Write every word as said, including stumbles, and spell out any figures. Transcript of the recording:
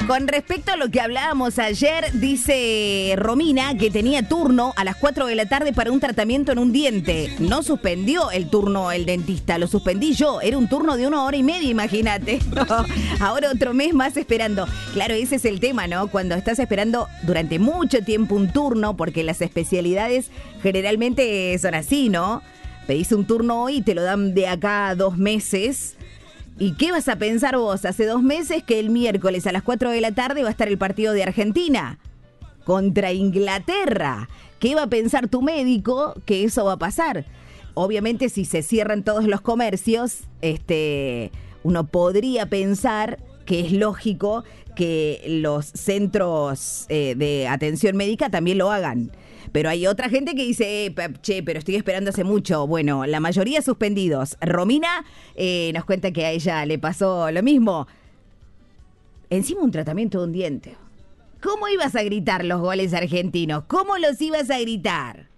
Con respecto a lo que hablábamos ayer, dice Romina que tenía turno a las cuatro de la tarde para un tratamiento en un diente. No suspendió el turno el dentista, lo suspendí yo. Era un turno de una hora y media, imagínate. Ahora otro mes más esperando. Claro, ese es el tema, ¿no? Cuando estás esperando durante mucho tiempo un turno, porque las especialidades generalmente son así, ¿no? Pedís un turno hoy y te lo dan de acá a dos meses. ¿Y qué vas a pensar vos? Hace dos meses que el miércoles a las cuatro de la tarde va a estar el partido de Argentina contra Inglaterra. ¿Qué va a pensar tu médico que eso va a pasar? Obviamente, si se cierran todos los comercios, este, uno podría pensar que es lógico que los centros eh, de atención médica también lo hagan. Pero hay otra gente que dice, eh, che, pero estoy esperando hace mucho. Bueno, la mayoría suspendidos. Romina eh, nos cuenta que a ella le pasó lo mismo. Encima un tratamiento de un diente. ¿Cómo ibas a gritar los goles argentinos? ¿Cómo los ibas a gritar?